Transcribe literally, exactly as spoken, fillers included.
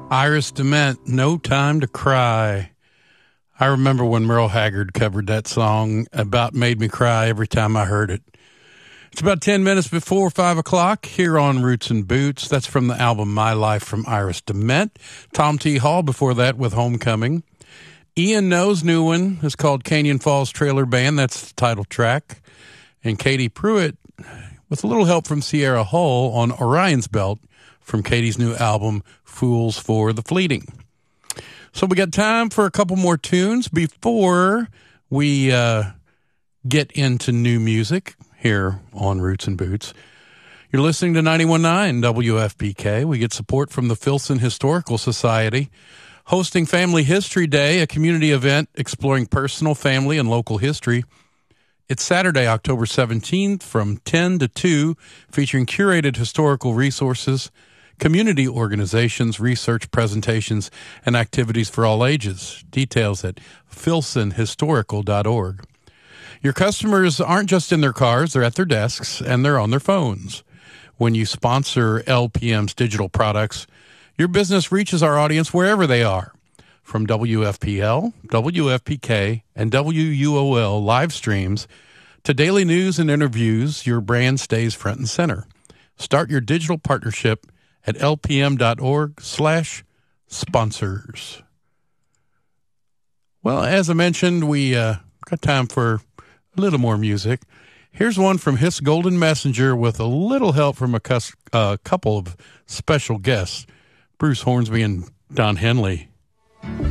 Iris DeMent, No Time to Cry. I remember when Merle Haggard covered that song. About made me cry every time I heard it. It's about ten minutes before five o'clock here on Roots and Boots. That's from the album My Life from Iris DeMent. Tom T. Hall before that with Homecoming. Ian No's new one is called Canyon Falls Trailer Band. That's the title track. And Katie Pruitt with a little help from Sierra Hull on Orion's Belt from Katie's new album, Fools for the Fleeting. So we got time for a couple more tunes before we uh, get into new music here on Roots and Boots. You're listening to ninety-one point nine W F P K. We get support from the Filson Historical Society, hosting Family History Day, a community event exploring personal, family, and local history. It's Saturday, October seventeenth from ten to two, featuring curated historical resources, community organizations, research presentations, and activities for all ages. Details at filson historical dot org. Your customers aren't just in their cars, they're at their desks, and they're on their phones. When you sponsor L P M's digital products, your business reaches our audience wherever they are. From W F P L, W F P K, and W U O L live streams to daily news and interviews, your brand stays front and center. Start your digital partnership at lpm.org slash sponsors. Well, as I mentioned, we uh, got time for a little more music. Here's one from His Golden Messenger with a little help from a cus- uh, couple of special guests, Bruce Hornsby and Don Henley.